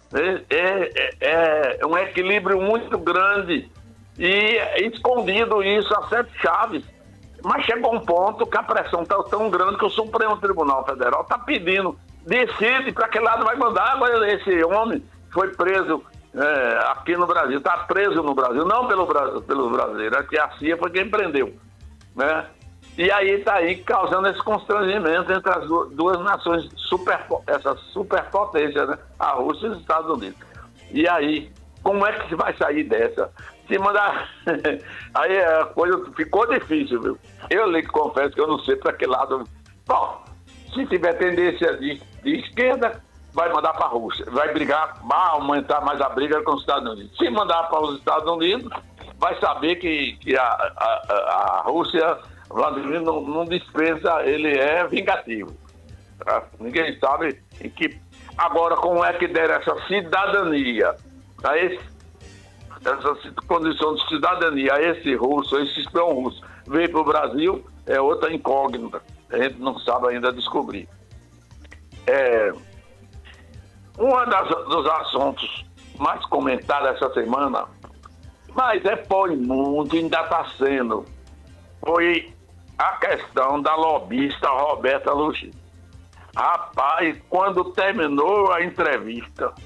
É um equilíbrio muito grande e escondido isso a sete chaves. Mas chegou um ponto que a pressão está tão grande que o Supremo Tribunal Federal está pedindo, decide para que lado vai mandar. Agora esse homem foi preso aqui no Brasil, está preso no Brasil, não pelo brasileiro, é que a CIA foi quem prendeu, né? E aí está aí causando esse constrangimento entre as duas nações, essa superpotência, né? A Rússia e os Estados Unidos. E aí, como é que se vai sair dessa? Se mandar... Aí a coisa ficou difícil, viu? Eu lhe confesso que eu não sei para que lado... Bom, se tiver tendência de esquerda, vai mandar para a Rússia. Vai brigar, vai aumentar mais a briga com os Estados Unidos. Se mandar para os Estados Unidos, vai saber que a Rússia... Vladimir não dispensa, ele é vingativo. Tá? Ninguém sabe em que... Agora, como é que der essa cidadania, essa condição de cidadania a esse russo, esse espião russo, veio para o Brasil, é outra incógnita. A gente não sabe ainda descobrir. Dos assuntos mais comentados essa semana, mas foi muito, ainda está sendo, foi a questão da lobista Roberta Luxemburgo. Rapaz, quando terminou a entrevista,